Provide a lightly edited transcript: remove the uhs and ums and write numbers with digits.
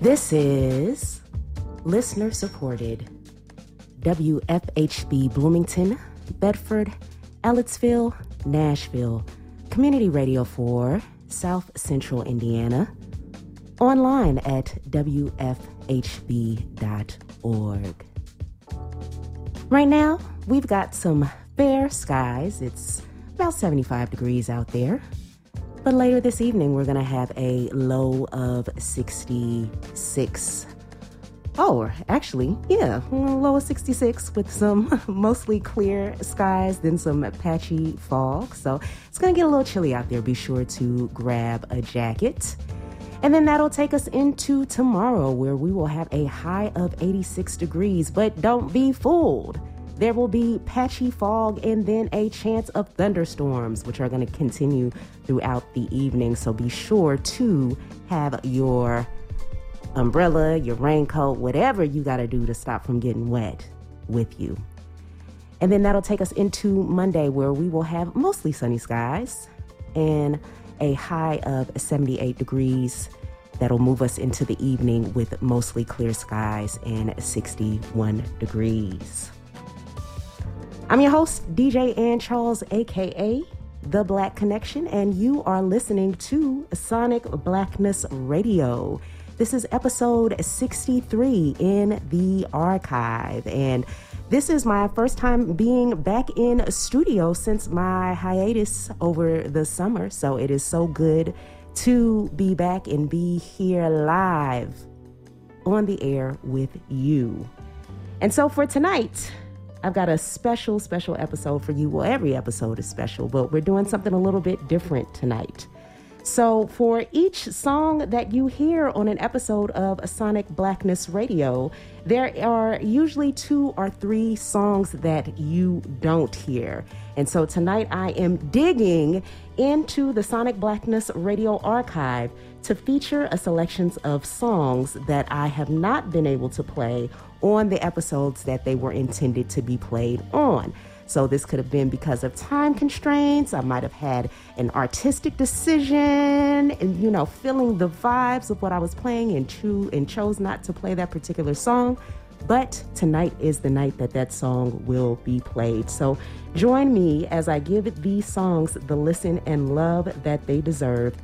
This is listener-supported WFHB Bloomington, Bedford, Ellettsville, Nashville, community radio for South Central Indiana, online at WFHB.org. Right now, we've got some fair skies. It's about 75 degrees out there. But later this evening, we're going to have a low of 66. Oh, actually, yeah, low of 66 with some mostly clear skies, then some patchy fog. So it's going to get a little chilly out there. Be sure to grab a jacket. And then that'll take us into tomorrow, where we will have a high of 86 degrees. But don't be fooled. There will be patchy fog and then a chance of thunderstorms, which are going to continue throughout the evening. So be sure to have your umbrella, your raincoat, whatever you got to do to stop from getting wet with you. And then that'll take us into Monday, where we will have mostly sunny skies and a high of 78 degrees. That'll move us into the evening with mostly clear skies and 61 degrees. I'm your host, DJ Ann Charles, aka The Black Connection, and you are listening to Sonic Blackness Radio. This is episode 63 in the archive, and this is my first time being back in studio since my hiatus over the summer, so it is so good to be back and be here live on the air with you. And so for tonight, I've got a special episode for you. Well, every episode is special, but we're doing something a little bit different tonight. So for each song that you hear on an episode of Sonic Blackness Radio, there are usually 2 or 3 songs that you don't hear. And so tonight I am digging into the Sonic Blackness Radio archive to feature a selection of songs that I have not been able to play on the episodes that they were intended to be played on. So this could have been because of time constraints. I might have had an artistic decision and, feeling the vibes of what I was playing and chose not to play that particular song. But tonight is the night that song will be played. So join me as I give these songs the listen and love that they deserve